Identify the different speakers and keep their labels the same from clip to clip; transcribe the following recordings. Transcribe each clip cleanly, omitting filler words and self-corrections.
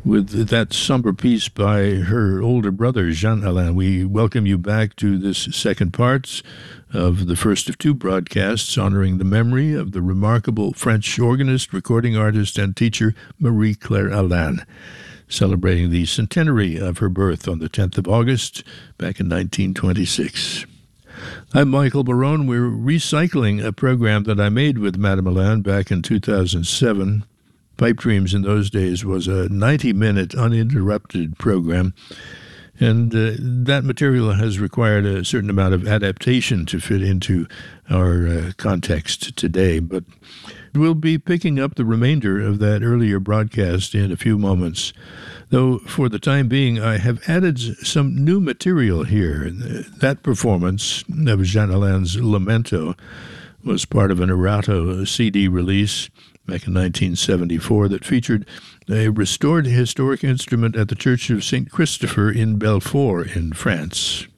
Speaker 1: with that somber piece by her older brother, Jean Alain. We welcome you back to this second part of the first of two broadcasts honoring the memory of the remarkable French organist, recording artist, and teacher Marie-Claire Alain, celebrating the centenary of her birth on the 10th of August back in 1926. I'm Michael Barone. We're recycling a program that I made with Madame Alain back in 2007. Pipe Dreams in those days was a 90-minute uninterrupted program, and that material has required a certain amount of adaptation to fit into our context today. But we'll be picking up the remainder of that earlier broadcast in a few moments, though for the time being I have added some new material here. That performance of Jean Alain's Lamento was part of an Erato CD release back in 1974 that featured a restored historic instrument at the Church of St. Christopher in Belfort in France.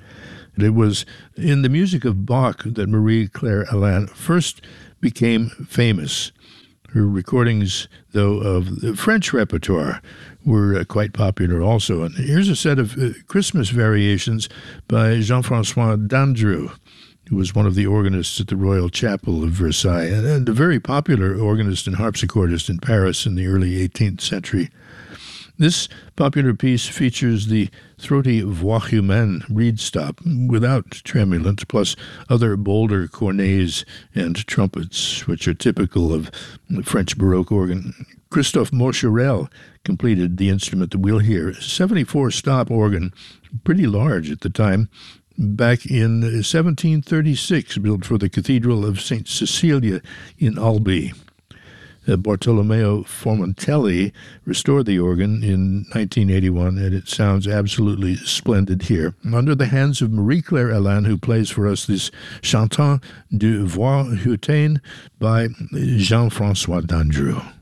Speaker 1: It was in the music of Bach that Marie-Claire Alain first became famous. Her recordings, though, of the French repertoire were quite popular also. And here's a set of Christmas variations by Jean-François Dandrou, who was one of the organists at the Royal Chapel of Versailles, and a very popular organist and harpsichordist in Paris in the early 18th century. This popular piece features the throaty voix humaine reed stop without tremulant, plus other bolder cornets and trumpets, which are typical of the French Baroque organ. Christophe Morcherel completed the instrument that we'll hear, a 74-stop organ, pretty large at the time, back in 1736, built for the Cathedral of St. Cecilia in Albi. Bartolomeo Formentelli restored the organ in 1981, and it sounds absolutely splendid here, under the hands of Marie-Claire Alain, who plays for us this Chantant de Voix Hautaine by Jean-François Dandrou.